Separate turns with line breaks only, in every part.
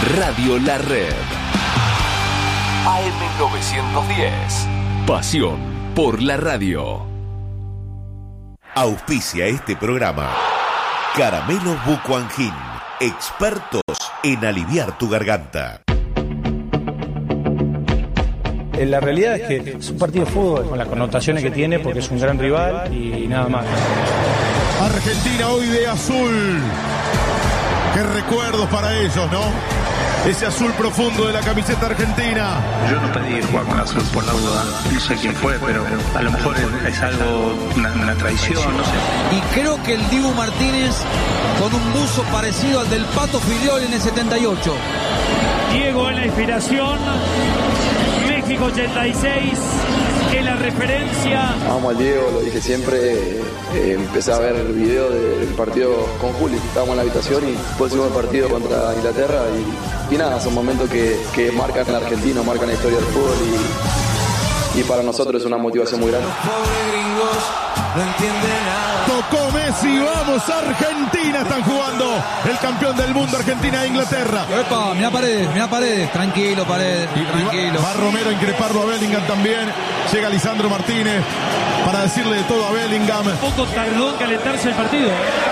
Radio La Red. AM910. Pasión por la radio.
Auspicia este programa Caramelos Bucuangin, expertos en aliviar tu garganta.
La realidad es que es un partido de fútbol con las connotaciones que tiene porque es un gran rival y nada más.
Argentina hoy de azul. Qué recuerdos para ellos, ¿no? Ese azul profundo de la camiseta argentina.
Yo no pedí jugar con azul por la duda. No sé quién fue, pero a lo mejor es algo, una traición, no sé.
Y creo que el Dibu Martínez con un buzo parecido al del Pato Filiol en el 78.
Diego en la inspiración. México 86, que la referencia.
Amo al Diego, lo dije siempre. Empecé a ver el video del partido con Juli. Estábamos en la habitación y después hicimos el partido contra Inglaterra. Y nada, son momentos que marcan al argentino, marcan la historia del fútbol. Y para nosotros es una motivación muy grande.
Tocó Messi, vamos Argentina, están jugando el campeón del mundo, Argentina e Inglaterra.
Epa, mirá Paredes, tranquilo Paredes, tranquilo.
Va Romero a increparlo a Bellingham también, llega Lisandro Martínez para decirle de todo a Bellingham.
Un poco tardó en calentarse el partido.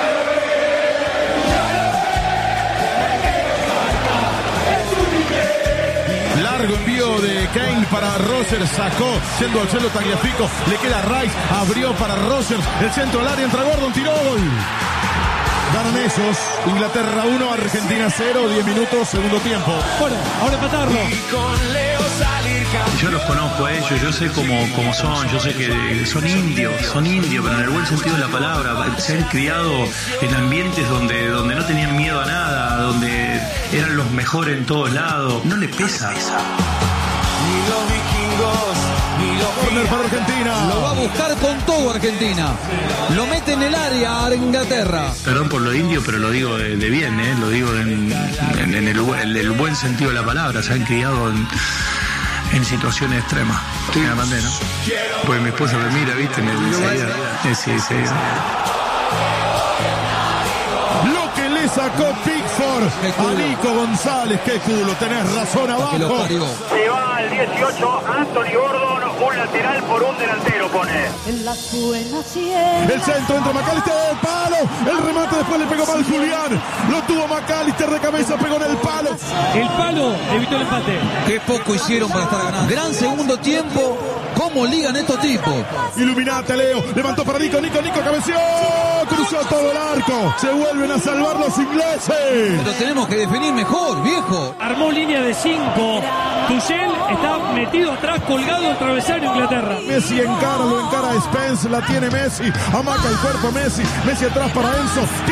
Largo envío de Kane para Rogers, sacó, yendo al suelo Tagliafico, le queda Rice, abrió para Rogers, el centro al área, entra Gordon, tiró, gol. Ganan ellos, Inglaterra 1, Argentina 0, 10 minutos, segundo tiempo.
Bueno, ahora empatarlo.
Yo los conozco a ellos, yo sé cómo son, yo sé que son indios, pero en el buen sentido de la palabra, ser criado en ambientes donde no tenían miedo a nada, donde eran los mejores en todos lados, no le pesa.
Ni los vikingos, ni los
Corner para Argentina.
Lo va a buscar con todo Argentina. Lo mete en el área a Inglaterra.
Perdón por lo indio, pero lo digo de bien, lo digo en el buen sentido de la palabra, se han criado en situaciones extremas. Estoy en la mandé, ¿no? Pues mi esposa me mira, ¿viste? Me dice, sí.
Lo que le sacó Pickford a Nico González, qué culo, tenés razón abajo.
Se va al 18, Anthony Gordon, un lateral por un delantero pone.
El centro entra McAllister del palo, el remate después le pegó mal Julián, lo tuvo McAllister de cabeza, pegó en el palo.
El palo evitó el empate.
Qué poco hicieron para estar ganando. Gran segundo tiempo. ¿Cómo ligan estos tipos?
Iluminate, Leo, levantó para Nico, cabeció, cruzó todo el arco, se vuelven a salvar los ingleses.
Pero tenemos que definir mejor, viejo.
Armó línea de 5. Tuchel está metido atrás, colgado del travesaño Inglaterra.
Messi lo encara Spence, la tiene Messi, amaca el cuerpo Messi atrás para Enzo.